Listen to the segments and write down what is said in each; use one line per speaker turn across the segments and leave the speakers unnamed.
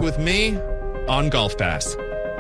with me on Golf Pass.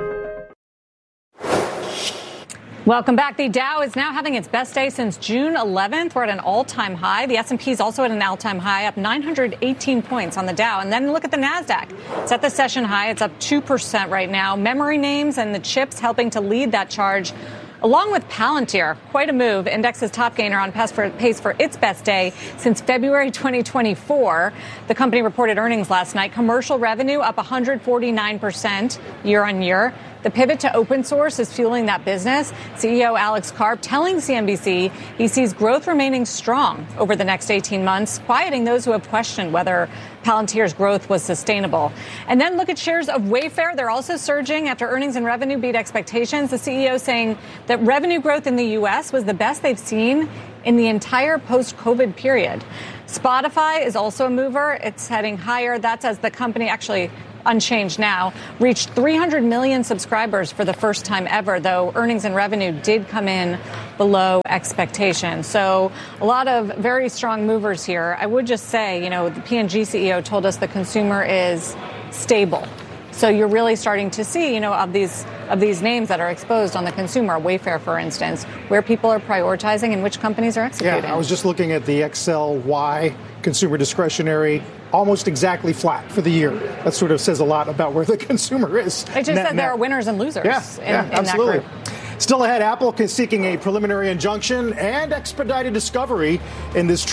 Welcome back. The Dow is now having its best day since June 11th. We're at an all-time high. The S&P is also at an all-time high, up 918 points on the Dow. And then look at the NASDAQ. It's at the session high. It's up 2% right now. Memory names and the chips helping to lead that charge, along with Palantir. Quite a move. Index's top gainer on pace for its best day since February 2024. The company reported earnings last night. Commercial revenue up 149% year on year. The pivot to open source is fueling that business. CEO Alex Karp telling CNBC he sees growth remaining strong over the next 18 months, quieting those who have questioned whether Palantir's growth was sustainable. And then look at shares of Wayfair. They're also surging after earnings and revenue beat expectations. The CEO saying that revenue growth in the U.S. was the best they've seen in the entire post-COVID period. Spotify is also a mover. It's heading higher. That's as the company actually unchanged now, reached 300 million subscribers for the first time ever, though earnings and revenue did come in below expectations. So a lot of very strong movers here. I would just say, the P&G CEO told us the consumer is stable. So you're really starting to see, of these names that are exposed on the consumer, Wayfair, for instance, where people are prioritizing and which companies are executing.
Yeah, I was just looking at the XLY consumer discretionary, almost exactly flat for the year. That sort of says a lot about where the consumer is.
It just said there are winners and losers in
absolutely.
that group.
Still ahead, Apple is seeking a preliminary injunction and expedited discovery in this